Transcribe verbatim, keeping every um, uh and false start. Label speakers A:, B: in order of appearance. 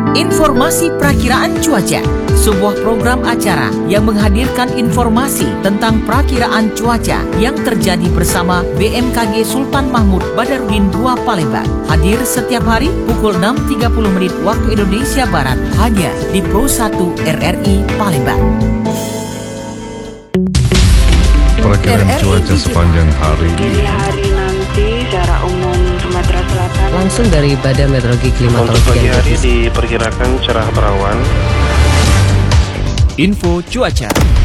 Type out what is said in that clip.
A: Informasi Prakiraan Cuaca, sebuah program acara yang menghadirkan informasi tentang prakiraan cuaca yang terjadi bersama B M K G Sultan Mahmud Badarudin dua Palembang. Hadir setiap hari pukul enam tiga puluh menit waktu Indonesia Barat hanya di Pro satu R R I Palembang.
B: Perakiraan cuaca sepanjang hari.
C: Di hari nanti secara umum Sumatera Selatan
D: langsung dari Badan Meteorologi Klimatologi.
E: Untuk pagi hari diperkirakan cerah berawan.
A: Info cuaca.